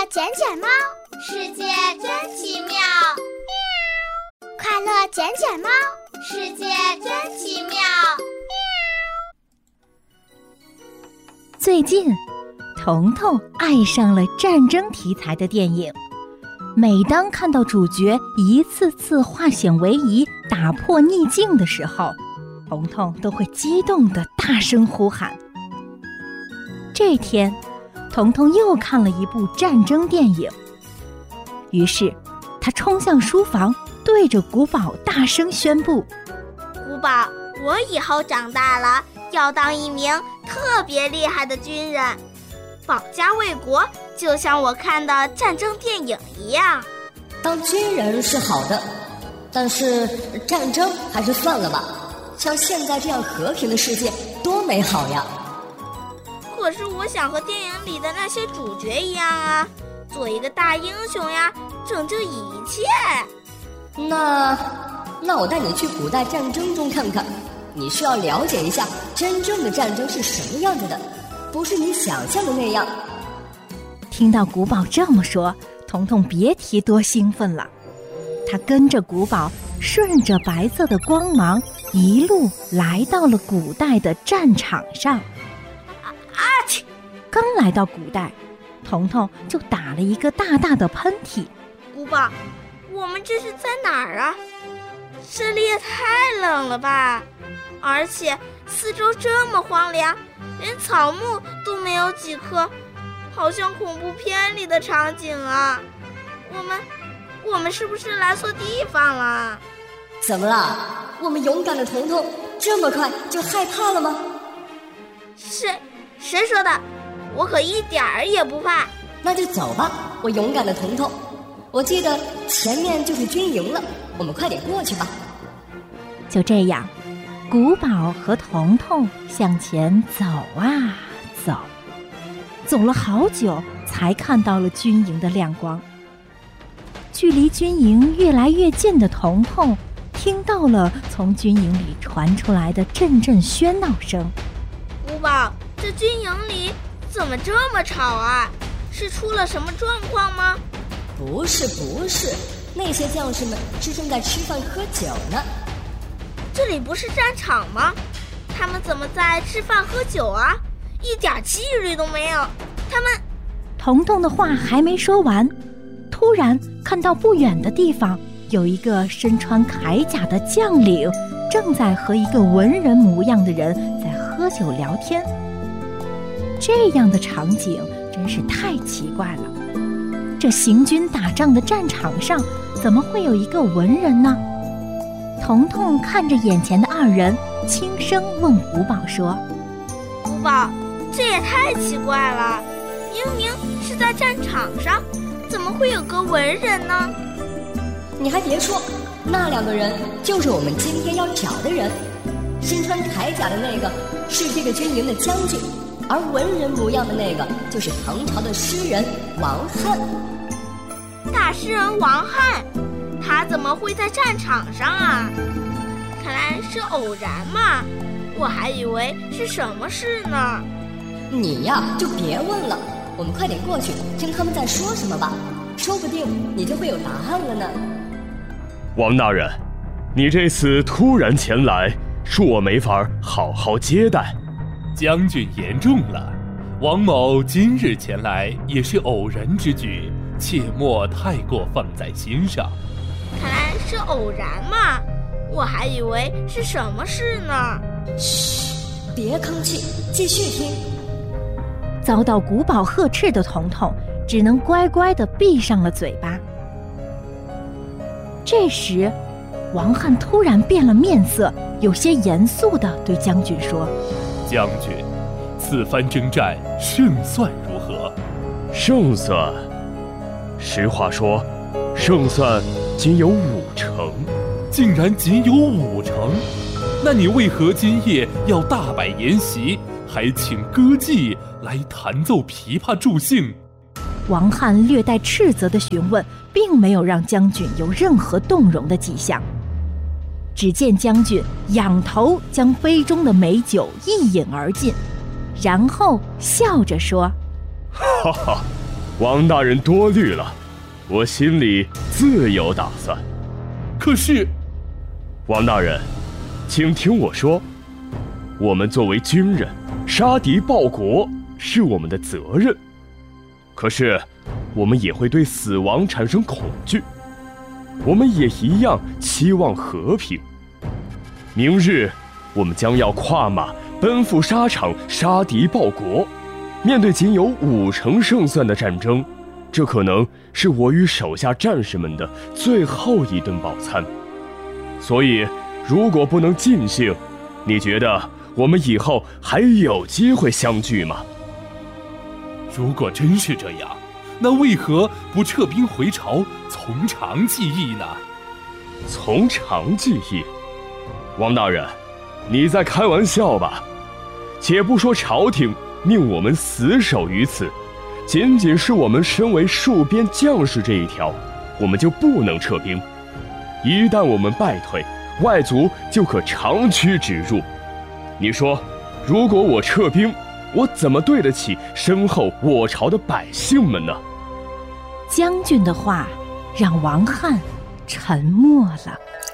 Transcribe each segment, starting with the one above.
捡捡猫， 世界真奇妙。 快乐捡捡猫， 世界真奇妙。 最近，彤彤爱上了战争题材的电影。每当看到主角一次次化险为夷，打破逆境的时候，彤彤都会激动地大声呼喊。这天，彤彤又看了一部战争电影，于是他冲向书房，对着古堡大声宣布： 古堡，我以后长大了要当一名特别厉害的军人，保家卫国，就像我看的战争电影一样。 当军人是好的，但是战争还是算了吧，像现在这样和平的世界多美好呀。 可是我想和电影里的那些主角一样啊，做一个大英雄呀，拯救一切。 那我带你去古代战争中看看，你需要了解一下真正的战争是什么样子的，不是你想象的那样。 听到古堡这么说，彤彤别提多兴奋了。他跟着古堡，顺着白色的光芒，一路来到了古代的战场上。刚来到古代，彤彤就打了一个大大的喷嚏。 古堡，我们这是在哪儿啊？这里也太冷了吧，而且四周这么荒凉，连草木都没有几棵，好像恐怖片里的场景啊。我们是不是来错地方了？ 怎么了？我们勇敢的彤彤这么快就害怕了吗？ 谁说的？我可一点儿也不怕。 那就走吧，我勇敢的彤彤。我记得前面就是军营了，我们快点过去吧。 就这样，古堡和彤彤向前走啊走，走了好久才看到了军营的亮光。距离军营越来越近的彤彤听到了从军营里传出来的阵阵喧闹声。 古堡，这军营里怎么这么吵啊？是出了什么状况吗？ 不是，那些将士们是正在吃饭喝酒呢。 这里不是战场吗？他们怎么在吃饭喝酒啊？一点纪律都没有。 彤彤的话还没说完，突然看到不远的地方有一个身穿铠甲的将领，正在和一个文人模样的人在喝酒聊天。这样的场景真是太奇怪了，这行军打仗的战场上怎么会有一个文人呢？彤彤看着眼前的二人，轻声问古堡说： 古堡，这也太奇怪了，明明是在战场上，怎么会有个文人呢？ 你还别说，那两个人就是我们今天要找的人。身穿铠甲的那个是这个军营的将军，而文人模样的那个就是唐朝的诗人王翰。 大诗人王翰，他怎么会在战场上啊？看来是偶然嘛，我还以为是什么事呢。 你呀就别问了，我们快点过去听他们在说什么吧，说不定你就会有答案了呢。 王大人，你这次突然前来，恕我没法好好接待。 将军言重了，王某今日前来也是偶然之举，切莫太过放在心上。 看来是偶然嘛，我还以为是什么事呢。 嘘，别吭气，继续听。 遭到古堡呵斥的彤彤只能乖乖地闭上了嘴巴。这时王翰突然变了面色，有些严肃地对将军说： 将军，此番征战胜算如何？ 胜算？实话说，胜算仅有50%。 竟然仅有50%？那你为何今夜要大摆筵席，还请歌妓来弹奏琵琶助兴？ 王翰略带斥责的询问，并没有让将军有任何动容的迹象。只见将军仰头将杯中的美酒一饮而尽，然后笑着说： 哈哈， 王大人多虑了，我心里自有打算。 可是， 王大人，请听我说，我们作为军人，杀敌报国是我们的责任。可是，我们也会对死亡产生恐惧，我们也一样期望和平。明日，我们将要跨马奔赴沙场，杀敌报国。面对仅有50%胜算的战争，这可能是我与手下战士们的最后一顿饱餐。所以，如果不能尽兴，你觉得我们以后还有机会相聚吗？ 如果真是这样，那为何不撤兵回朝，从长计议呢？ 从长计议？王大人，你在开玩笑吧？且不说朝廷命我们死守于此，仅仅是我们身为戍边将士这一条，我们就不能撤兵。一旦我们败退，外族就可长驱直入。你说，如果我撤兵，我怎么对得起身后我朝的百姓们呢？ 将军的话让王翰沉默了。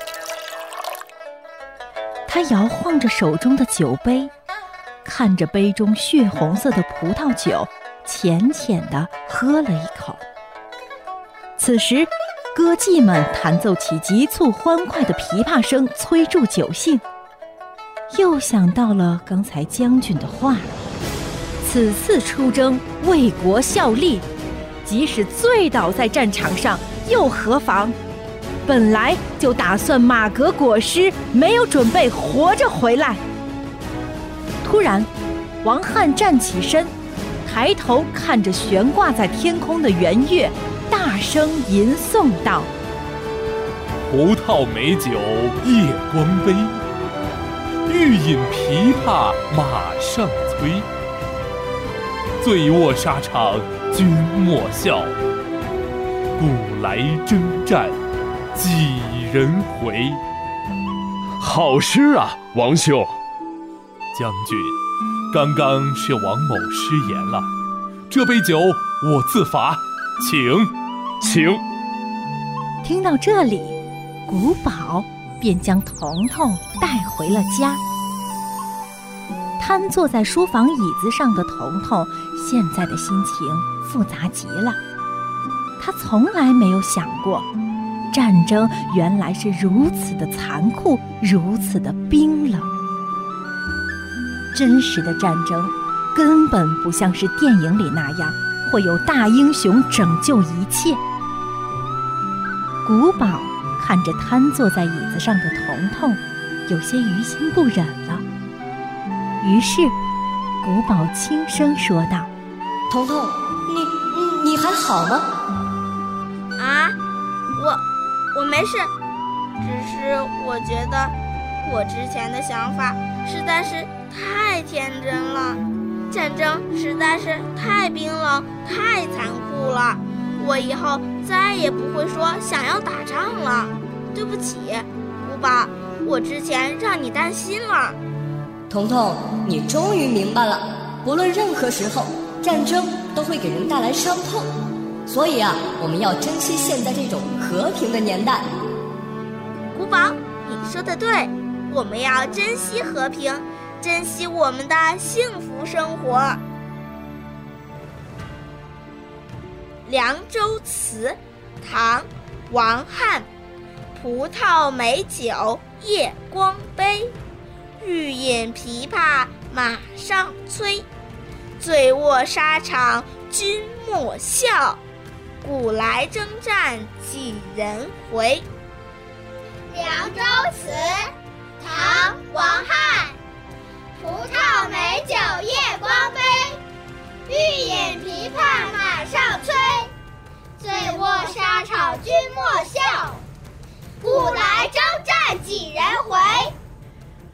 他摇晃着手中的酒杯，看着杯中血红色的葡萄酒，浅浅地喝了一口。此时，歌妓们弹奏起急促欢快的琵琶声，催助酒兴。又想到了刚才将军的话，此次出征为国效力，即使醉倒在战场上又何妨？本来就打算马革裹尸，没有准备活着回来。突然，王翰站起身，抬头看着悬挂在天空的圆月，大声吟诵道： 葡萄美酒夜光杯，欲饮琵琶马上催。醉卧沙场君莫笑，古来征战几人回。 好诗啊，王兄。 将军，刚刚是王某失言了，这杯酒我自罚，请。 听到这里，古堡便将彤彤带回了家。瘫坐在书房椅子上的彤彤，现在的心情复杂极了。他从来没有想过，战争原来是如此的残酷，如此的冰冷。真实的战争根本不像是电影里那样，会有大英雄拯救一切。古堡看着瘫坐在椅子上的彤彤，有些于心不忍了。于是，古堡轻声说道： 彤彤，你还好吗？ 啊，我没事，只是我觉得我之前的想法实在是太天真了，战争实在是太冰冷、太残酷了。我以后再也不会说想要打仗了。对不起，古堡，我之前让你担心了。 彤彤，你终于明白了，不论任何时候，战争都会给人带来伤痛。所以啊，我们要珍惜现在这种和平的年代。 古堡，你说的对，我们要珍惜和平，珍惜我们的幸福生活。《凉州词》唐·王翰。葡萄美酒夜光杯，欲饮琵琶马上催。醉卧沙场君莫笑，古来征战几人回。 《凉州词》唐·王翰。葡萄美酒夜光杯，欲饮琵琶马上催。醉卧沙场君莫笑，古来征战几人回。